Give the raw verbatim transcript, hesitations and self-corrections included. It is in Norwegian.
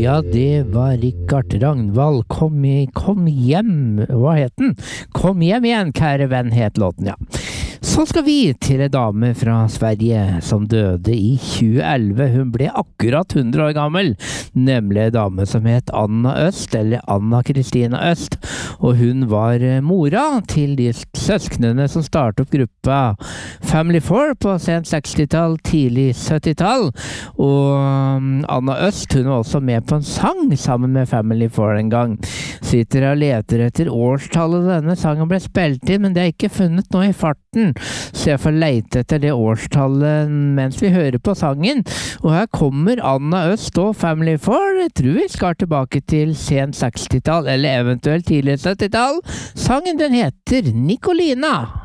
Ja, det var Richard Ragnvald. Kom, i, kom hjem. Hva het den? Kom hjem igjen, kjære venn, het låten, ja. Så skal vi til en dame fra Sverige som døde i tjue elleve. Hun ble akkurat hundre år gammel, nemlig en dame som het Anna Øst, eller Anna Kristina Øst. Og hun var mora til de søsknene som startet opp gruppa Family Four på sent sekstitall, tidlig syttitall. Og Anna Øst, hun var også med på en sang sammen med Family Four en gang. Sitter og leter etter årstallet denne sangen ble spilt inn, men det er ikke funnet nå i farten. Så jeg får leite etter det årstallet mens vi hører på sangen. Og her kommer Anna Øst og Family Four. Jeg tror vi skal tilbake til sent sekstitall, eller eventuelt tidlig syttitall. Sangen den heter Nicolina.